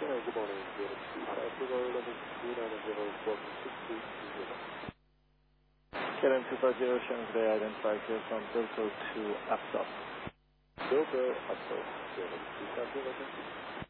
good morning. 0250 KLM 250, Shanghai today, identify here from Bilko to Apsop. Bilko, Apsop, 250.